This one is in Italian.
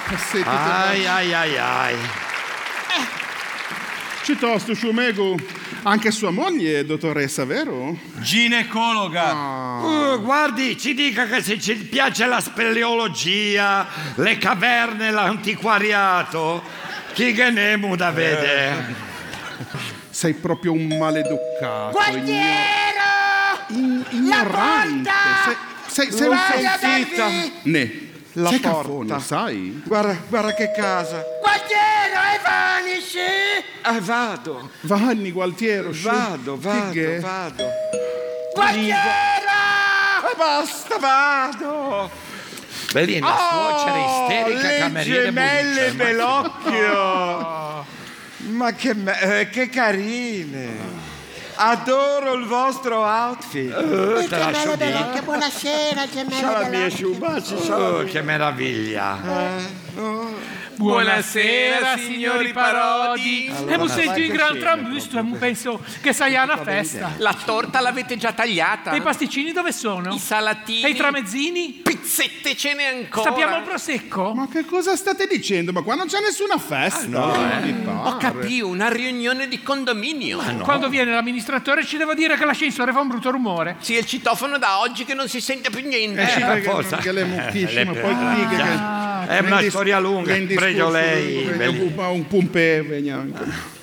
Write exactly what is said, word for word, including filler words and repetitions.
Sì, Ai, ai, ai, ai. Piuttosto, Shumegu, anche sua moglie è dottoressa, vero? Ginecologa. Uh, guardi, ci dica che se ci piace la speleologia, le caverne, l'antiquariato, chi che ne muda vede. Sei proprio un maleducato. Guardiero! In, ignorante. La Sei, sei, sei Lo un vai a sentita. darvi? Ne. La sei porta. cafone, sai? Guarda, guarda che casa. Guardiero, e vanisci! Ah, vado. Vanni, Gualtiero. Shu. Vado, vado, Che è? vado. Guardiero! Ah, basta, vado. Vedi, la suocera isterica, le cameriere gemelle Bulice, ma- Bellocchio. Ma che, me- eh, che carine. Adoro il vostro outfit. Uh, te lascio Gemelle dire. Bellocchio, buonasera, gemelle Ciao la mia Bellocchio. Sciubaci, Oh, che meraviglia. Buonasera, signori Parodi. Allora, e mi vai sento che in gran scena, trambusto e mi penso che sai a una festa. La torta l'avete già tagliata? E i pasticcini dove sono? I salatini? E i tramezzini? Pizzette ce n'è ancora? Sappiamo il prosecco? Ma che cosa state dicendo? Ma qua non c'è nessuna festa. no, non mi Ho pare. capito, una riunione di condominio. Quando viene l'amministratore ci devo dire che l'ascensore fa un brutto rumore. Sì, il citofono da oggi che non si sente più niente. Eh, sì, Eh, perché, forza. perché le muchisce, Eh, ma le- poi ah, dica che... È una Prendi- storia lunga, prendi prego discorso, lei. prendi Belli- un, un pumpè, veniamo.